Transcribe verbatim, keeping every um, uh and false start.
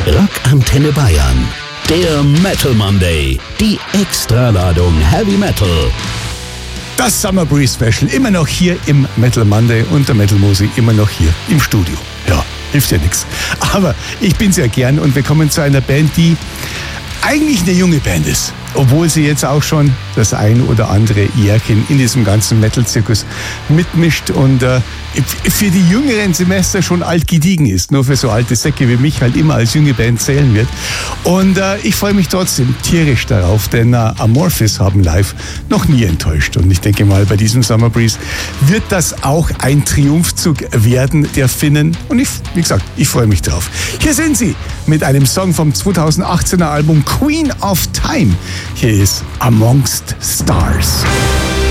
Rock Antenne Bayern. Der Metal Monday. Die Extraladung Heavy Metal. Das Summer Breeze Special immer noch hier im Metal Monday und der Metal Musi immer noch hier im Studio. Ja, hilft ja nichts. Aber ich bin sehr gern und wir kommen zu einer Band, die eigentlich eine junge Band ist. Obwohl sie jetzt auch schon das ein oder andere Jährchen in diesem ganzen Metal-Zirkus mitmischt und äh, für die jüngeren Semester schon alt gediegen ist. Nur für so alte Säcke wie mich halt immer als junge Band zählen wird. Und äh, ich freue mich trotzdem tierisch darauf, denn äh, Amorphis haben live noch nie enttäuscht. Und ich denke mal, bei diesem Summer Breeze wird das auch ein Triumphzug werden der Finnen. Und ich, wie gesagt, ich freue mich drauf. Hier sind sie mit einem Song vom zweitausendachtzehner Album Queen of Time. Hier ist Amongst Stars.